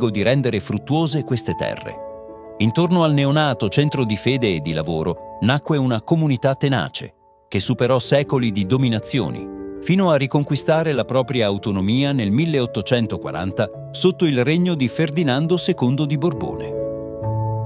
l'obbligo di rendere fruttuose queste terre. Intorno al neonato centro di fede e di lavoro nacque una comunità tenace, che superò secoli di dominazioni, fino a riconquistare la propria autonomia nel 1840 sotto il regno di Ferdinando II di Borbone.